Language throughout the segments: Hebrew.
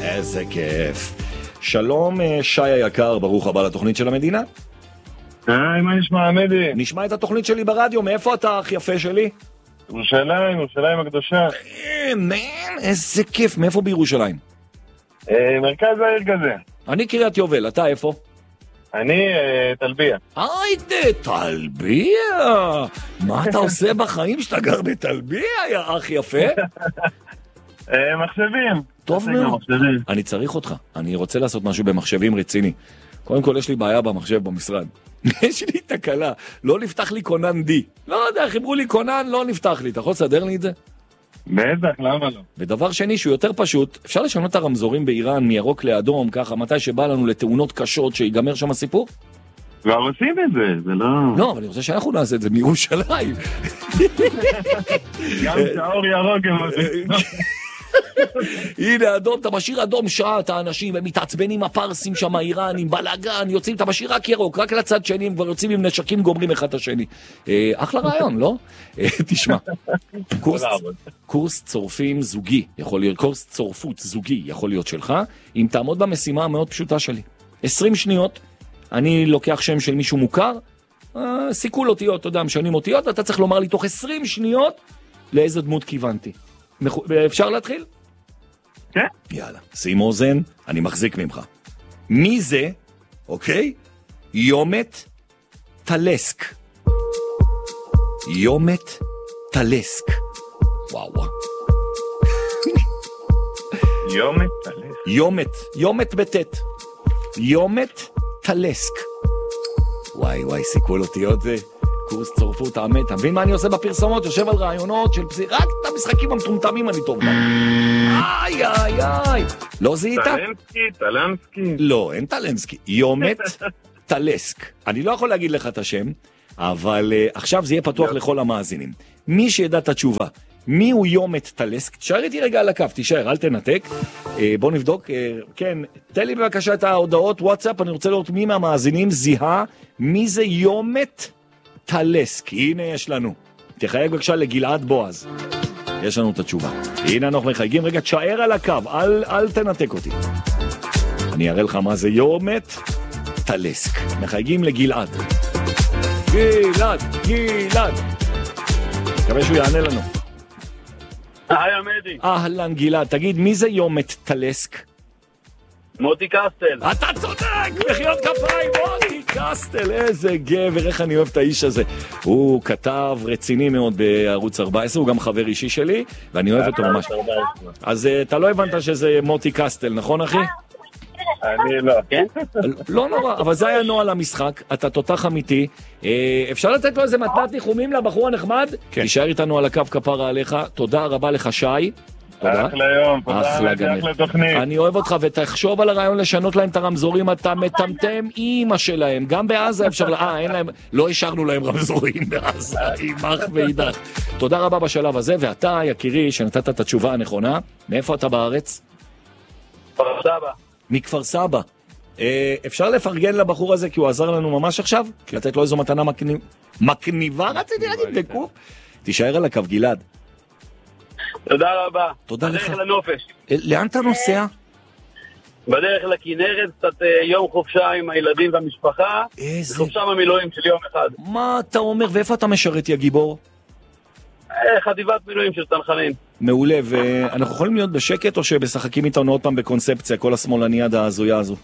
איזה כיף. שלום שי היקר, ברוך הבא לתוכנית של המדינה. מה נשמע עמדי? נשמע את התוכנית שלי ברדיו, מאיפה אתה אח יפה שלי? ירושלים, ירושלים הקדושה. איזה כיף, מאיפה בירושלים? מרכז העיר כזה. אני קריית יובל, אתה איפה? אני תלביה. היידה, תלביה! מה אתה עושה בחיים שאתה גר בתלביה, יא אח יפה? מחשבים. טוב מאוד. אני צריך אותך, אני רוצה לעשות משהו במחשבים רציני. קודם כל יש לי בעיה במחשב במשרד. יש לי תקלה, לא נפתח לי קונן די. לא יודע, חיברו לי קונן, לא נפתח לי. אתה יכול לסדר לי את זה? בטח, למה לא? ודבר שני שהוא יותר פשוט, אפשר לשנות את הרמזורים באיראן מירוק לאדום, ככה, מתי שבא לנו לתאונות קשות שיגמר שם הסיפור? כבר עושים את זה, זה לא... לא, אבל אני רוצה שאנחנו נעשה את זה מירושלים. גם שהאור ירוק הם עושים. הנה אדום, אתה משאיר אדום שעה, את האנשים, הם מתעצבנים הפרסים שם, האיראנים, בלגן, יוצאים, אתה משאיר רק ירוק, רק לצד שני, הם כבר יוצאים עם נשקים, גומרים אחד את השני. אחלה רעיון, לא? תשמע, קורס צורפים זוגי, יכול להיות, קורס צורפות זוגי יכול להיות שלך, אם תעמוד במשימה המאוד פשוטה שלי. 20 שניות, אני לוקח שם של מישהו מוכר, סיכול אותיות, אתה יודע, משנים אותיות, אתה צריך לומר לי תוך 20 שניות לאיזה דמות כיוונתי. אפשר להתחיל? כן. יאללה, שים אוזן, אני מחזיק ממך. מי זה, אוקיי? יומת טלסק. יומת טלסק. וואו. יומת טלסק. יומת בטט. יומת טלסק. וואי, סיכול אותיות זה. קורס צורפות, האמת, אתה מבין מה אני עושה בפרסומות? יושב על רעיונות של רק את המשחקים המטומטמים אני טוב בהם. איי. לא זיהית? טלנסקי. לא, אין טלנסקי. יומת טלסק. אני לא יכול להגיד לך את השם, אבל עכשיו זה יהיה פתוח לכל המאזינים. מי שידע את התשובה, מי הוא יומת טלסק? תשאר איתי רגע על הקו, תשאר, אל תנתק. בוא נבדוק. כן, תן לי בבקשה את ההודעות וואטסאפ, אני רוצה לראות מי מהמאזינים זיהה מי זה יומת טלסק. הנה יש לנו. תחייג בבקשה לגלעד בועז. יש לנו את התשובה. הנה אנחנו מחייגים. רגע, תשאר על הקו, אל תנתק אותי. אני אראה לך מה זה יומת טלסק. מחייגים לגלעד. גלעד. מקווה שהוא יענה לנו. היי עמדי. אהלן גלעד, תגיד, מי זה יומת טלסק? מוטי קסטל. אתה צודק, מחיאות כפיים, מוטי קסטל, איזה גבר, איך אני אוהב את האיש הזה. הוא כתב רציני מאוד בערוץ 14, הוא גם חבר אישי שלי, ואני אוהב אותו ממש. אז אתה לא הבנת שזה מוטי קסטל, נכון אחי? אני לא. כן? לא נורא, אבל זה היה נועל המשחק, אתה תותח אמיתי. אפשר לתת לו איזה מתנת ניחומים לבחור הנחמד? תישאר איתנו על הקו כפרה עליך, תודה רבה לך שי. תודה. אחלה יום, אחלה תוכנית. אני אוהב אותך, ותחשוב על הרעיון לשנות להם את הרמזורים, אתה מטמטם אימא שלהם, גם בעזה אפשר, אין להם, לא השארנו להם רמזורים בעזה, אימך ואידך. תודה רבה בשלב הזה, ואתה יקירי שנתת את התשובה הנכונה, מאיפה אתה בארץ? כפר סבא. מכפר סבא. אפשר לפרגן לבחור הזה כי הוא עזר לנו ממש עכשיו? לתת לו איזו מתנה מקניבה, רציתי להגיד בקוף. תישאר על הקו גלעד. תודה רבה. תודה לך. בדרך לנופש. לאן אתה נוסע? בדרך לכנרת, קצת יום חופשה עם הילדים והמשפחה. איזה... חופשה במילואים של יום אחד. מה אתה אומר? ואיפה אתה משרת יא גיבור? חטיבת מילואים של צנחנים. מעולה, ואנחנו יכולים להיות בשקט או שבשחקים איתנו עוד פעם בקונספציה, כל השמאלניאדה ההזויה הזו?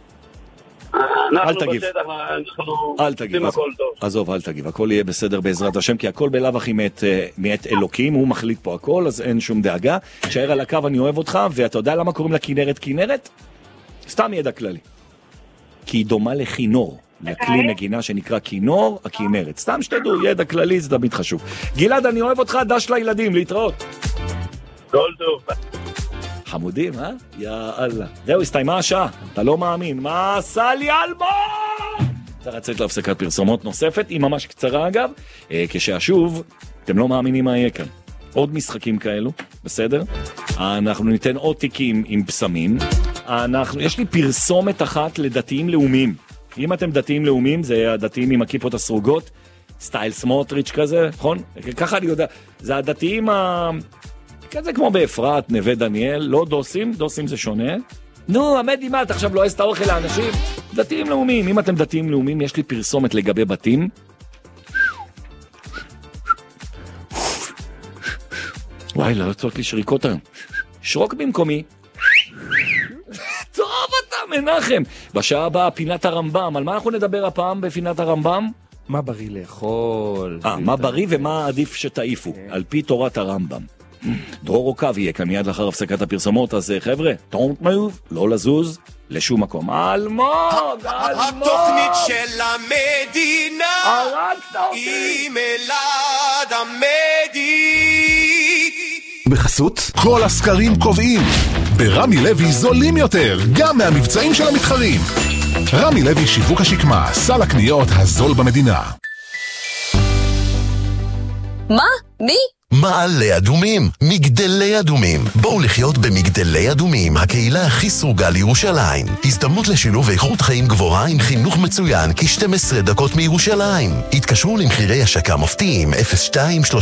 אל תגיב. אל תגיב. עזוב, אל תגיב. הכל יהיה בסדר בעזרת השם, כי הכל בלאו הכי מאת אלוקים, הוא מחליט פה הכל, אז אין שום דאגה. תשאר על הקו, אני אוהב אותך, ואתה יודע למה קוראים לה כנרת כנרת? סתם ידע כללי. כי היא דומה לכינור, לכלי נגינה שנקרא כינור, הכנרת. סתם שתדעו, ידע כללי זה תמיד חשוב. גלעד, אני אוהב אותך, דש לילדים, להתראות. כל טוב. חמודים, יאללה. זהו, הסתיימה השעה. אתה לא מאמין. מה עשה לי אלבום? צריך לצאת להפסקת פרסומות נוספת, היא ממש קצרה אגב, כשאשוב, אתם לא מאמינים מה יהיה כאן. עוד משחקים כאלו, בסדר? אנחנו ניתן עוד תיקים עם פסמים. יש לי פרסומת אחת לדתיים לאומיים. אם אתם דתיים לאומיים, זה הדתיים עם הכיפות הסרוגות, סטייל סמוטריץ' כזה, נכון? ככה אני יודע. זה הדתיים כזה כמו באפרת, נווה דניאל, לא דוסים, דוסים זה שונה. נו, עמדי, מה, אתה עכשיו לא עושה את האוכל לאנשים? דתיים לאומיים, אם אתם דתיים לאומיים, יש לי פרסומת לגבי בתים. וואי, לא יוצאות לי שריקות היום. שרוק במקומי. טוב אתה, מנחם. בשעה הבאה, פינת הרמב"ם. על מה אנחנו נדבר הפעם בפינת הרמב"ם? מה בריא לאכול? מה בריא ומה עדיף שתעיפו, על פי תורת הרמב"ם. דרור עוקב יהיה כאן מיד לאחר הפסקת הפרסומות, אז חבר'ה, don't move, לא לזוז, לשום מקום. אלמוג! התוכנית של המדינה הרגת אותי! היא מלד המדית. בחסות, כל הסקרים קובעים. ברמי לוי זולים יותר, גם מהמבצעים של המתחרים. רמי לוי שיווק השקמה, סל הקניות הזול במדינה. מה? מי? מעלה אדומים, מגדלי אדומים. בואו לחיות במגדלי אדומים, הקהילה הכי סרוגה לירושלים. הזדמנות לשילוב איכות חיים גבוהה עם חינוך מצוין כ-12 דקות מירושלים. התקשרו למחירי השקה מפתיעים 02-330-2020.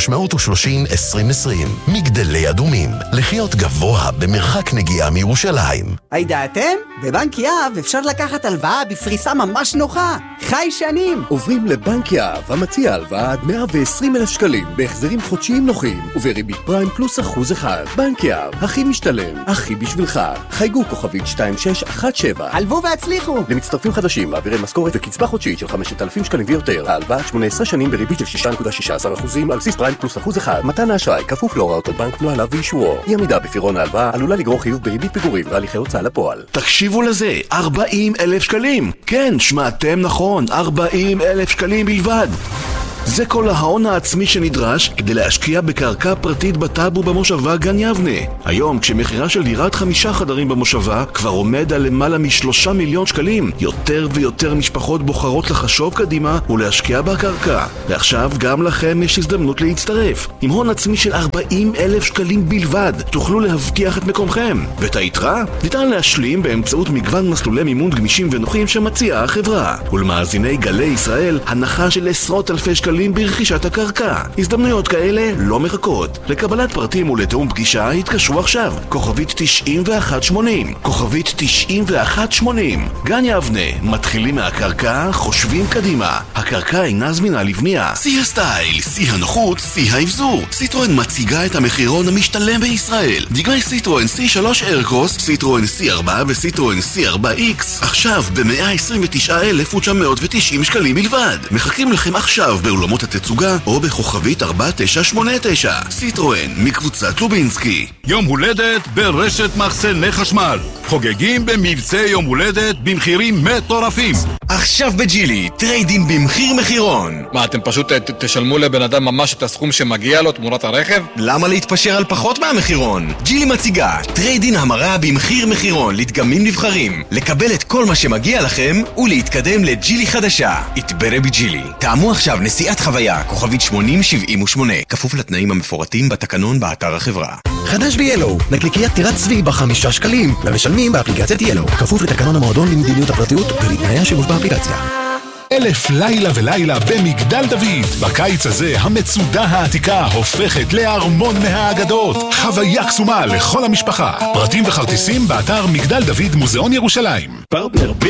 מגדלי אדומים, לחיות גבוה במרחק נגיעה מירושלים. הידעתם? בבנק יהב אפשר לקחת הלוואה בפריסה ממש נוחה. חי שנים. עוברים לבנק יהב, המציע הלוואה עד 120,000 שקלים בהחזרים חודשיים נוחים ובריבית פריים פלוס 1%. בנק יהב, הכי משתלם, הכי בשבילך. חייגו כוכבית 2617. הלוו והצליחו. למצטרפים חדשים, מעבירי משכורת וקצבה חודשית של 5,000 שקלים ויותר. ההלוואה 18 שנים בריבית של 6.16% על בסיס פריים פלוס 1%. מתן האשראי כפוף להוראות הבנק, נוהליו ואישורו. אי עמידה בפירעון ההלוואה עלולה לגרור חיוב בריבית פיגורים והליכי הוצאה לפועל. תקשיבו לזה, 40,000 שקלים. כן, שמעתם נכון, 40,000 שקלים בלבד. זה כל ההון העצמי שנדרש כדי להשקיע בקרקע פרטית בטאבו במושבה גן יבנה. היום, כשמחירה של דירת 5 חדרים במושבה כבר עומד על למעלה מ3 מיליון שקלים, יותר ויותר משפחות בוחרות לחשוב קדימה ולהשקיע בקרקע. ועכשיו גם לכם יש הזדמנות להצטרף. עם הון עצמי של 40,000 שקלים בלבד, תוכלו להבטיח את מקומכם. ואת היתרה ניתן להשלים באמצעות מגוון מסלולי מימון גמישים ונוחים שמציעה החברה. ולמאזיני גלי ישראל, הנחה של עשרות אלפי שקלים ברכישת הקרקע. הזדמנויות כאלה לא מחכות. לקבלת פרטים ולתאום פגישה התקשרו עכשיו. כוכבית 9180. כוכבית 9180. גן יבנה, מתחילים מהקרקע, חושבים קדימה. הקרקע אינה זמינה לבנייה. שיא הסטייל, שיא הנוחות, שיא האבזור. סיטרואן מציגה את המחירון המשתלם בישראל. דגמי סיטרואן C3 איירקרוס, סיטרואן C4 וסיטרואן C4X עכשיו ב-129,990 שקלים בלבד. מחכים לכם עכשיו בעולמות התצוגה או בכוכבית 4989. סיטרואן מקבוצת לובינסקי. יום הולדת ברשת מחסני חשמל. חוגגים במבצע יום הולדת במחירים מטורפים. עכשיו בג'ילי, טריידין במחיר מחירון. מה, אתם פשוט תשלמו לבן אדם ממש את הסכום שמגיע לו תמורת הרכב? למה להתפשר על פחות מהמחירון? ג'ילי מציגה טריידין המרה במחיר מחירון לדגמים נבחרים. לקבל את כל מה שמגיע לכם ולהתקדם לג'ילי חדשה. התברא בג'ילי. טעמו עכשיו נסיעת חוויה, כוכבית 8078, כפוף לתנאים המפורטים בתקנון באתר החברה. חדש ב-Yellow, נקניקיית טירת צבי ב5 שקלים, למשלמים באפליקציית Yellow, כפוף לתקנון המועדון למדיניות הפרטיות ולתנאי השימוש באפליקציה. 1000 לילה ולילה במגדל דוד. בקיץ הזה המצודה העתיקה הופכת לארמון מהאגדות. חוויה קסומה לכל המשפחה. פרטים וכרטיסים באתר מגדל דוד מוזיאון ירושלים. פרטנר